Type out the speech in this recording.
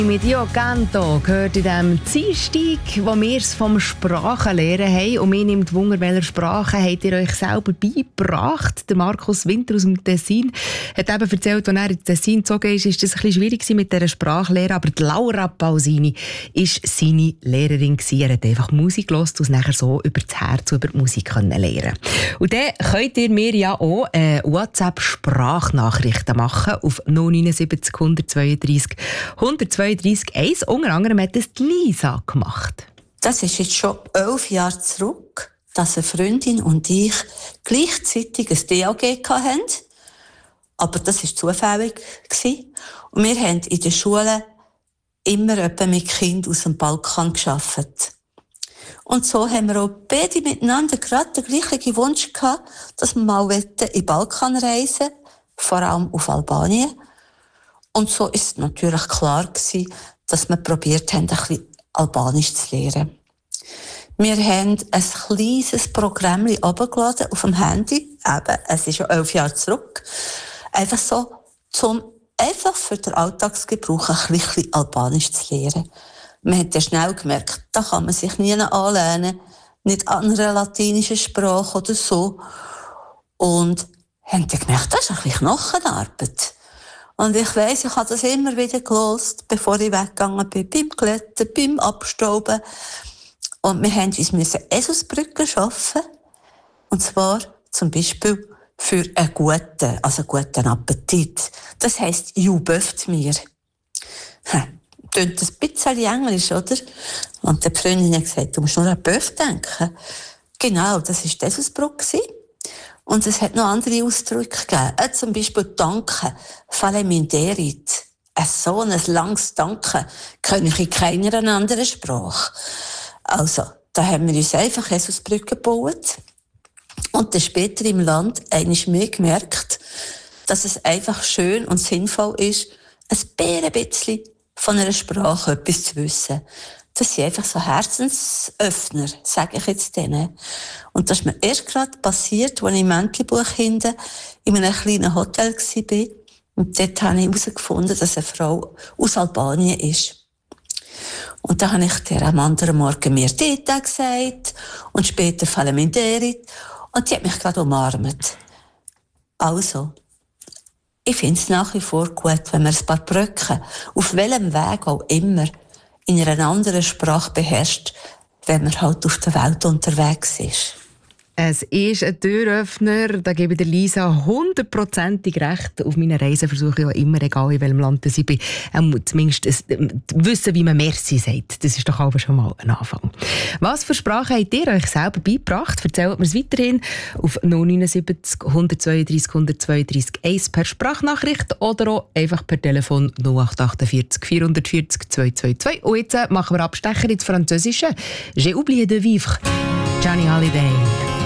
Mit Io Canto gehört in diesem Dienstag, wo wir es vom Sprachenlernen haben. Und mir nimmt Wunder, welche Sprache habt ihr euch selber beigebracht? Der Markus Winter aus dem Tessin hat eben erzählt, als er ins Tessin gezogen ist, ist das ein bisschen schwierig mit dieser Sprachlehre. Aber die Laura Pausini war seine Lehrerin. Er hat einfach Musik gehört und nachher so über das Herz, über die Musik lernen. Und dann könnt ihr mir ja auch WhatsApp-Sprachnachrichten machen auf 079 132 132 1. Unter anderem hat das die Lisa gemacht. Das ist jetzt schon 11 Jahre zurück, dass eine Freundin und ich gleichzeitig ein DAG hatten. Aber das war zufällig. Und wir haben in der Schule immer etwa mit Kindern aus dem Balkan gearbeitet. Und so haben wir auch beide miteinander gerade den gleichen Wunsch gehabt, dass wir mal in den Balkan reisen, vor allem auf Albanien. Und so ist es natürlich klar gewesen, dass wir probiert haben, ein bisschen Albanisch zu lernen. Wir haben ein kleines Programm runtergeladen auf dem Handy. Eben, es ist schon 11 Jahre zurück. Einfach so, einfach für den Alltagsgebrauch ein bisschen Albanisch zu lernen. Man hat ja schnell gemerkt, da kann man sich nie anlernen, nicht an einer latinischen Sprache oder so. Und haben dann gemerkt, das ist ein bisschen Knochenarbeit. Und ich weiss, ich habe das immer wieder gehört, bevor ich weggegangen bin, beim Glätten, beim Abstauben. Und wir mussten uns Eselsbrücken schaffen. Und zwar zum Beispiel für einen guten Appetit. Das heisst, juböft mir. Tönt ein bisschen Englisch, oder? Und die Freundin hat gesagt, du musst nur an Böff denken. Genau, das war die Eselsbrücke. Und es hat noch andere Ausdrücke gegeben. Zum Beispiel Danke, Faleminderit. So ein langes Danke kann ich in keiner anderen Sprache. Also, da haben wir uns einfach Eselsbrücken gebaut. Und dann später im Land einmal mehr gemerkt, dass es einfach schön und sinnvoll ist, ein bisschen von einer Sprache etwas zu wissen. Das sind einfach so Herzensöffner, sage ich jetzt denen. Und das ist mir erst gerade passiert, als ich im Mäntelbuch hinten in einem kleinen Hotel war. Und dort habe ich herausgefunden, dass eine Frau aus Albanien ist. Und da habe ich der am anderen Morgen mir Dita gesagt und später Faleminderit. Und die hat mich gerade umarmt. Also, ich finde es nach wie vor gut, wenn man ein paar Brücken, auf welchem Weg auch immer, in einer anderen Sprache beherrscht, wenn man halt auf der Welt unterwegs ist. Es ist ein Türöffner, da gebe ich der Lisa 100%ig recht. Auf meinen Reisen versuche ich auch immer, egal in welchem Land ich bin, zumindest wissen, wie man Merci sagt. Das ist doch aber schon mal ein Anfang. Was für Sprachen habt ihr euch selber beigebracht? Erzählt mir es weiterhin auf 079 132 132 1 per Sprachnachricht oder auch einfach per Telefon 0848 440 222. Und jetzt machen wir Abstecher ins Französische. J'ai oublié de vivre. Johnny Hallyday.